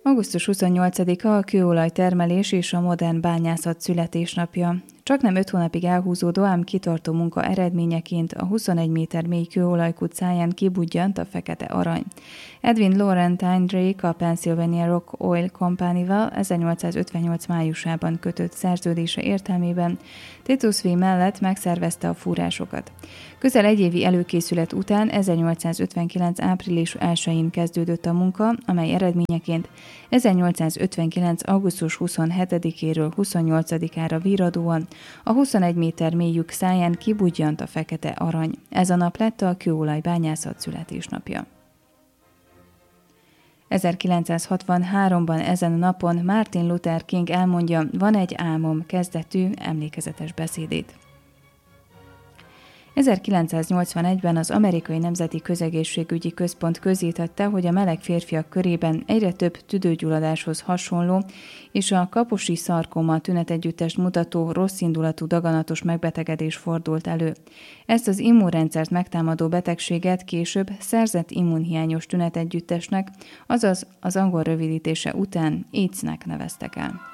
Augusztus 28-a a kőolajtermelés és a modern bányászat születésnapja. Csaknem 5 hónapig elhúzódó, ám kitartó munka eredményeként a 21 méter mély kőolajkutcáján kibudjant a fekete arany. Edwin Laurentine Drake a Pennsylvania Rock Oil Company-val 1858 májusában kötött szerződése értelmében Titus V mellett megszervezte a fúrásokat. Közel egy évi előkészület után 1859. április 1-én kezdődött a munka, amely eredményeként 1859. augusztus 27-éről 28-ára virradóan a 21 méter mély lyuk száján kibudjant a fekete arany. Ez a nap lett a kőolajbányászat születésnapja. 1963-ban ezen a napon Martin Luther King elmondja Van egy álmom kezdetű emlékezetes beszédét. 1981-ben az Amerikai Nemzeti Közegészségügyi Központ közzétette, hogy a meleg férfiak körében egyre több tüdőgyulladáshoz hasonló és a kaposi szarkóma tünetegyüttest mutató rosszindulatú daganatos megbetegedés fordult elő. Ezt az immunrendszert megtámadó betegséget később szerzett immunhiányos tünetegyüttesnek, azaz az angol rövidítése után AIDS-nek neveztek el.